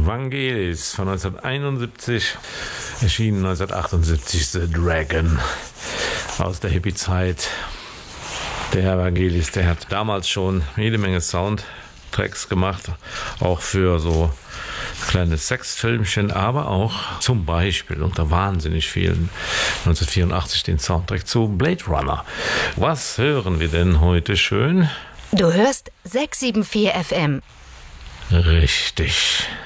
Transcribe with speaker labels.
Speaker 1: Vangelis von 1971, erschienen 1978 The Dragon aus der Hippie-Zeit. Der Herr Vangelis, der hat damals schon jede Menge Soundtracks gemacht, auch für so kleine Sexfilmchen, aber auch zum Beispiel unter wahnsinnig vielen 1984 den Soundtrack zu Blade Runner. Was hören wir denn heute schön?
Speaker 2: Du hörst 674 FM.
Speaker 1: Richtig.